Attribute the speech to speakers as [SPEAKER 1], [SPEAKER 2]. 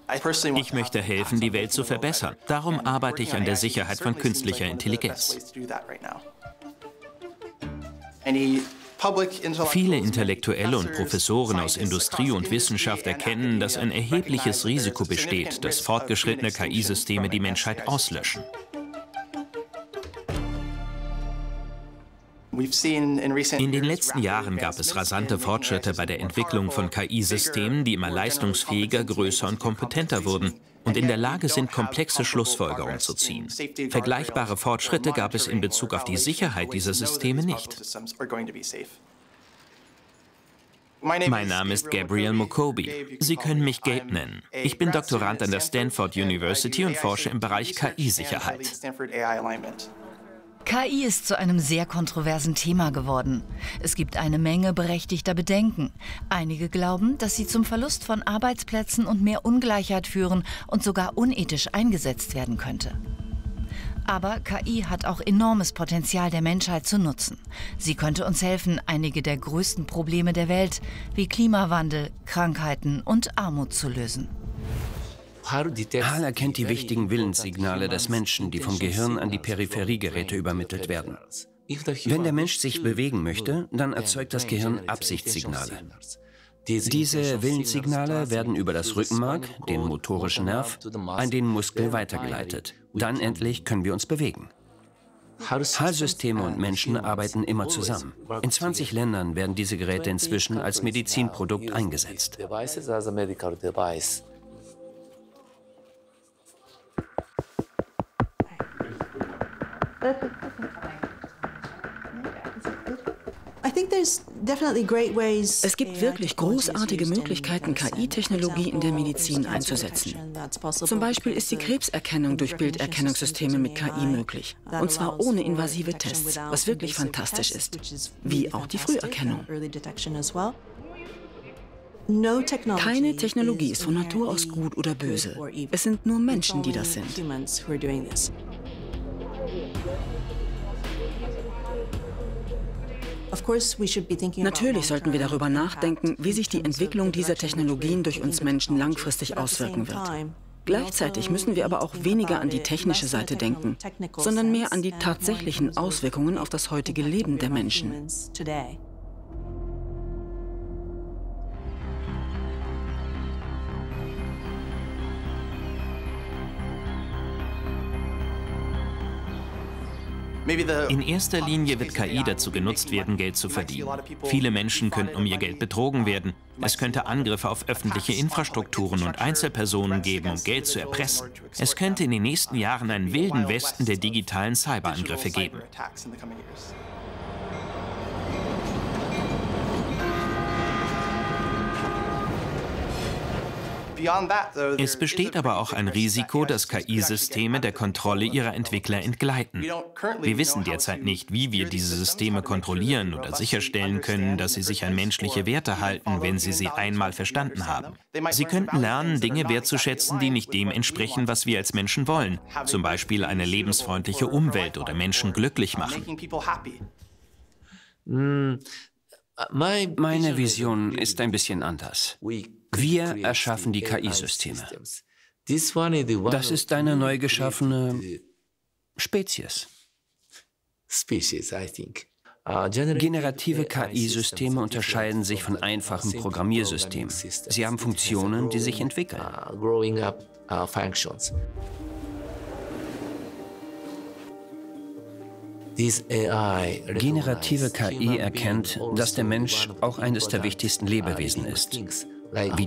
[SPEAKER 1] Ich möchte helfen, die Welt zu verbessern. Darum arbeite ich an der Sicherheit von künstlicher Intelligenz. Viele Intellektuelle und Professoren aus Industrie und Wissenschaft erkennen, dass ein erhebliches Risiko besteht, dass fortgeschrittene KI-Systeme die Menschheit auslöschen. In den letzten Jahren gab es rasante Fortschritte bei der Entwicklung von KI-Systemen, die immer leistungsfähiger, größer und kompetenter wurden und in der Lage sind, komplexe Schlussfolgerungen zu ziehen. Vergleichbare Fortschritte gab es in Bezug auf die Sicherheit dieser Systeme nicht. Mein Name ist Gabriel Mokobi. Sie können mich Gabe nennen. Ich bin Doktorand an der Stanford University und forsche im Bereich KI-Sicherheit.
[SPEAKER 2] KI ist zu einem sehr kontroversen Thema geworden. Es gibt eine Menge berechtigter Bedenken. Einige glauben, dass sie zum Verlust von Arbeitsplätzen und mehr Ungleichheit führen und sogar unethisch eingesetzt werden könnte. Aber KI hat auch enormes Potenzial der Menschheit zu nutzen. Sie könnte uns helfen, einige der größten Probleme der Welt, wie Klimawandel, Krankheiten und Armut zu lösen.
[SPEAKER 3] HAL erkennt die wichtigen Willenssignale des Menschen, die vom Gehirn an die Peripheriegeräte übermittelt werden. Wenn der Mensch sich bewegen möchte, dann erzeugt das Gehirn Absichtssignale. Diese Willenssignale werden über das Rückenmark, den motorischen Nerv, an den Muskel weitergeleitet. Dann endlich können wir uns bewegen. HAL-Systeme und Menschen arbeiten immer zusammen. In 20 Ländern werden diese Geräte inzwischen als Medizinprodukt eingesetzt.
[SPEAKER 4] Es gibt wirklich großartige Möglichkeiten, KI-Technologie in der Medizin einzusetzen. Zum Beispiel ist die Krebserkennung durch Bilderkennungssysteme mit KI möglich. Und zwar ohne invasive Tests, was wirklich fantastisch ist. Wie auch die Früherkennung. Keine Technologie ist von Natur aus gut oder böse. Es sind nur Menschen, die das sind. Natürlich sollten wir darüber nachdenken, wie sich die Entwicklung dieser Technologien durch uns Menschen langfristig auswirken wird. Gleichzeitig müssen wir aber auch weniger an die technische Seite denken, sondern mehr an die tatsächlichen Auswirkungen auf das heutige Leben der Menschen.
[SPEAKER 1] In erster Linie wird KI dazu genutzt werden, Geld zu verdienen. Viele Menschen könnten um ihr Geld betrogen werden. Es könnte Angriffe auf öffentliche Infrastrukturen und Einzelpersonen geben, um Geld zu erpressen. Es könnte in den nächsten Jahren einen wilden Westen der digitalen Cyberangriffe geben. Es besteht aber auch ein Risiko, dass KI-Systeme der Kontrolle ihrer Entwickler entgleiten. Wir wissen derzeit nicht, wie wir diese Systeme kontrollieren oder sicherstellen können, dass sie sich an menschliche Werte halten, wenn sie sie einmal verstanden haben. Sie könnten lernen, Dinge wertzuschätzen, die nicht dem entsprechen, was wir als Menschen wollen. Zum Beispiel eine lebensfreundliche Umwelt oder Menschen glücklich machen.
[SPEAKER 3] Meine Vision ist ein bisschen anders. Wir erschaffen die KI-Systeme. Das ist eine neu geschaffene Spezies. Generative KI-Systeme unterscheiden sich von einfachen Programmiersystemen. Sie haben Funktionen, die sich entwickeln. Generative KI erkennt, dass der Mensch auch eines der wichtigsten Lebewesen ist. Wie